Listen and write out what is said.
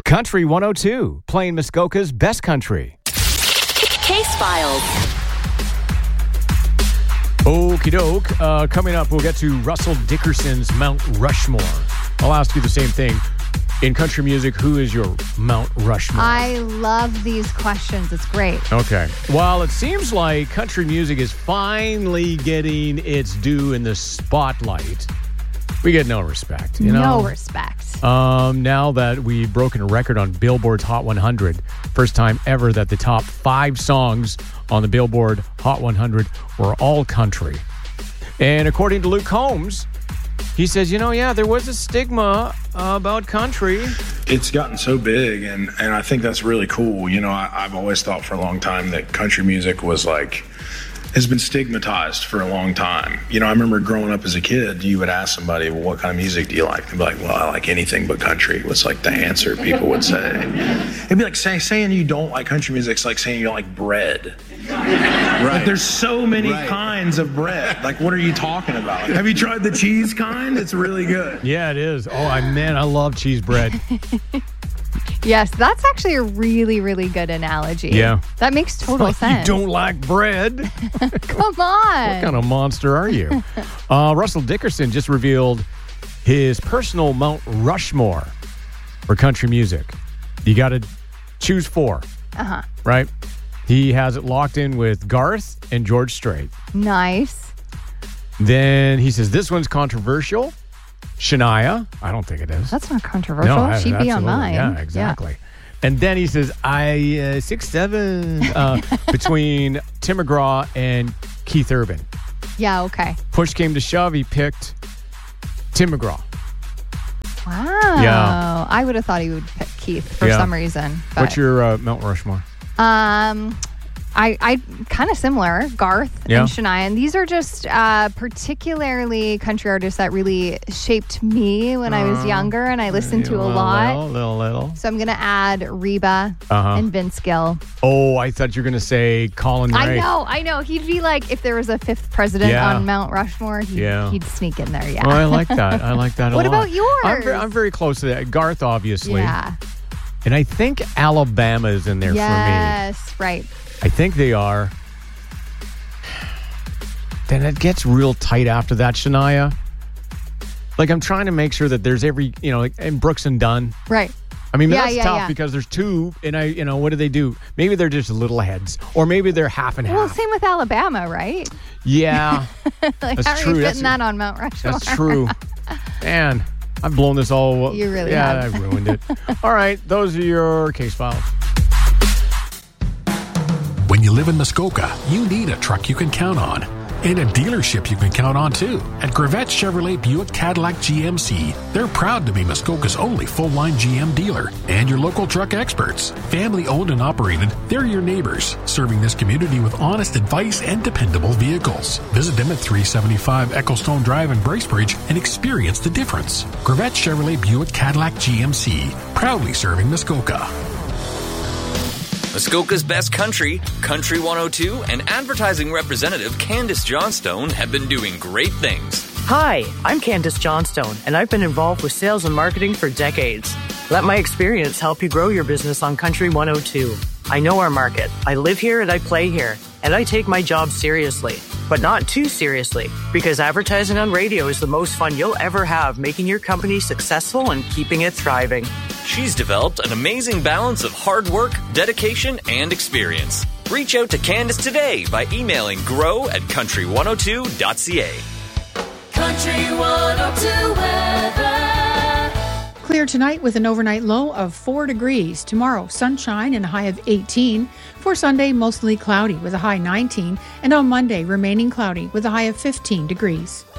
Country 102, playing Muskoka's best country. Case Files. Okie doke. Coming up, we'll get to Russell Dickerson's Mount Rushmore. I'll ask you the same thing. In country music, who is your Mount Rushmore? I love these questions. It's great. Okay. Well, it seems like country music is finally getting its due in the spotlight. We get no respect, you know? No respect. Now that we've broken a record on Billboard's Hot 100, first time ever that the top 5 songs on the Billboard Hot 100 were all country. And according to Luke Combs, he says, there was a stigma about country. It's gotten so big, and I think that's really cool. I've always thought for a long time that country music has been stigmatized for a long time. I remember growing up as a kid, you would ask somebody, well, what kind of music do you like? They'd be like, well, I like anything but country, was like the answer people would say. It'd be like saying you don't like country music, it's like saying you don't like bread. Right. Like, there's so many kinds of bread. Like, what are you talking about? Have you tried the cheese kind? It's really good. Yeah, it is. Oh, I love cheese bread. Yes, that's actually a really, really good analogy. Yeah. That makes total sense. You don't like bread? Come on. What kind of monster are you? Russell Dickerson just revealed his personal Mount Rushmore for country music. You got to choose 4. Uh-huh. Right? He has it locked in with Garth and George Strait. Nice. Then he says this one's controversial. Shania. I don't think it is. That's not controversial. No, she'd be on mine. Yeah, exactly. Yeah. And then he says, 6-7 between Tim McGraw and Keith Urban. Yeah, okay. Push came to shove, he picked Tim McGraw. Wow. Yeah. I would have thought he would pick Keith for some reason. But. What's your Mount Rushmore? I kind of similar, Garth and Shania. And these are just particularly country artists that really shaped me when I was younger and I listened to a lot. Little. So I'm going to add Reba and Vince Gill. Oh, I thought you were going to say Colin Ray. I know. He'd be like, if there was a 5th president on Mount Rushmore, he'd sneak in there, Well, I like that. I like that a lot. What about yours? I'm very close to that. Garth, obviously. Yeah. And I think Alabama is in there for me. Yes, right. I think they are. Then it gets real tight after that, Shania. Like, I'm trying to make sure that there's and Brooks and Dunn. Right. I mean, that's tough because there's 2, and what do they do? Maybe they're just little heads, or maybe they're half and half. Well, same with Alabama, right? Yeah. That's true. How are you fitting that on Mount Rushmore? That's true. Man, I've blown this all. You really have. Yeah, I ruined it. All right, those are your case files. When you live in Muskoka, you need a truck you can count on. And a dealership you can count on, too. At Gravette Chevrolet Buick Cadillac GMC, they're proud to be Muskoka's only full-line GM dealer and your local truck experts. Family-owned and operated, they're your neighbors, serving this community with honest advice and dependable vehicles. Visit them at 375 Ecclestone Drive in Bracebridge and experience the difference. Gravette Chevrolet Buick Cadillac GMC, proudly serving Muskoka. Muskoka's best country, Country 102, and advertising representative Candace Johnstone have been doing great things. Hi, I'm Candace Johnstone, and I've been involved with sales and marketing for decades. Let my experience help you grow your business on Country 102. I know our market. I live here and I play here, and I take my job seriously. But not too seriously, because advertising on radio is the most fun you'll ever have, making your company successful and keeping it thriving. She's developed an amazing balance of hard work, dedication, and experience. Reach out to Candace today by emailing grow@country102.ca. Country 102 weather. Clear tonight with an overnight low of 4 degrees. Tomorrow, sunshine and a high of 18. For Sunday, mostly cloudy with a high 19. And on Monday, remaining cloudy with a high of 15 degrees.